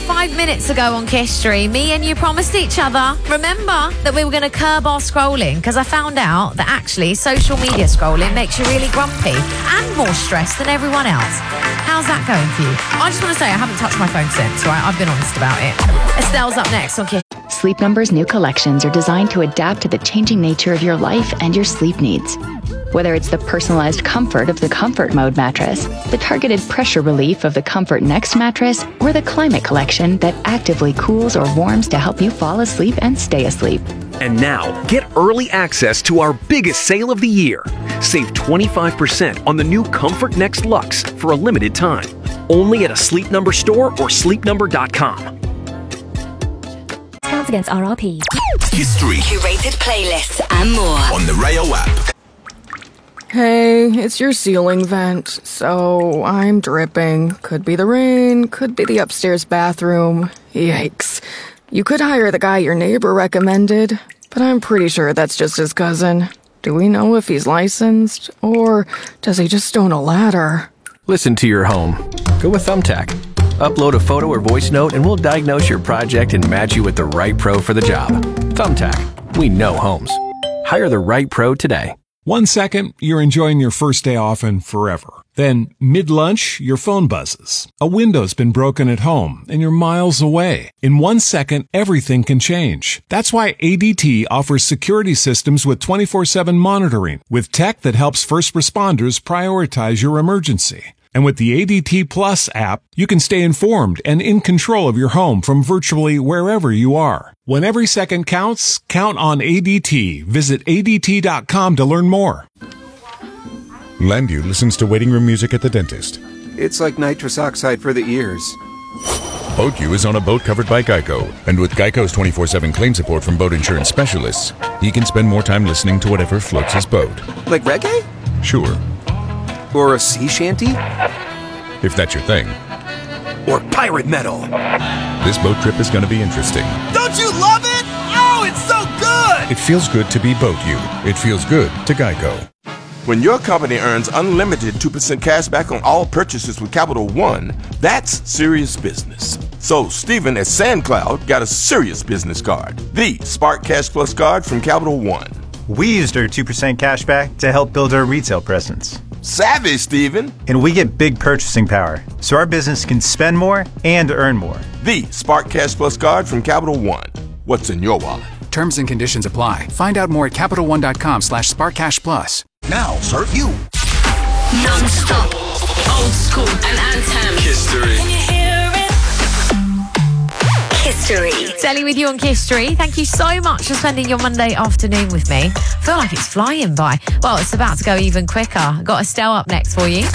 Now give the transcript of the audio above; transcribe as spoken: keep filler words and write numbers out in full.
five minutes ago on History, me and you promised each other, remember, that we were going to curb our scrolling, because I found out that actually social media scrolling makes you really grumpy and more stressed than everyone else. How's that going for you? I just want to say I haven't touched my phone since, right? I've been honest about it. Estelle's up next on History. Sleep Number's new collections are designed to adapt to the changing nature of your life and your sleep needs. Whether it's the personalized comfort of the Comfort Mode mattress, the targeted pressure relief of the Comfort Next mattress, or the Climate Collection that actively cools or warms to help you fall asleep and stay asleep. And now, get early access to our biggest sale of the year. Save twenty-five percent on the new Comfort Next Luxe for a limited time. Only at a Sleep Number store or sleep number dot com. Cards Against R R P. History. Curated playlists and more On the Rayo app. Hey, it's your ceiling vent, so I'm dripping. Could be the rain, could be the upstairs bathroom. Yikes. You could hire the guy your neighbor recommended, but I'm pretty sure that's just his cousin. Do we know if he's licensed, or does he just own a ladder? Listen to your home. Go with Thumbtack. Upload a photo or voice note and we'll diagnose your project and match you with the right pro for the job. Thumbtack. We know homes. Hire the right pro today. One second, you're enjoying your first day off and forever. Then, mid-lunch, your phone buzzes. A window's been broken at home, and you're miles away. In one second, everything can change. That's why A D T offers security systems with twenty-four seven monitoring, with tech that helps first responders prioritize your emergency. And with the A D T Plus app, you can stay informed and in control of your home from virtually wherever you are. When every second counts, count on A D T. Visit A D T dot com to learn more. Landu listens to waiting room music at the dentist. It's like nitrous oxide for the ears. BoatU is on a boat covered by Geico, and with Geico's twenty-four seven claim support from boat insurance specialists, he can spend more time listening to whatever floats his boat. Like reggae? Sure. Or a sea shanty? If that's your thing. Or pirate metal. This boat trip is going to be interesting. Don't you love it? Oh, it's so good! It feels good to be BoatU. It feels good to Geico. When your company earns unlimited two percent cash back on all purchases with Capital One, that's serious business. So Steven at SandCloud got a serious business card. The Spark Cash Plus card from Capital One. We used our two percent cash back to help build our retail presence. Savvy, Steven. And we get big purchasing power, so our business can spend more and earn more. The Spark Cash Plus card from Capital One. What's in your wallet? Terms and conditions apply. Find out more at Capital One dot com slash Spark Cash Plus. Now serve you. Non-stop, old school and anthem. History. Can you hear it? History. Sally with you on History. Thank you so much for spending your Monday afternoon with me. I feel like it's flying by. Well, it's about to go even quicker. Got Estelle up next for you.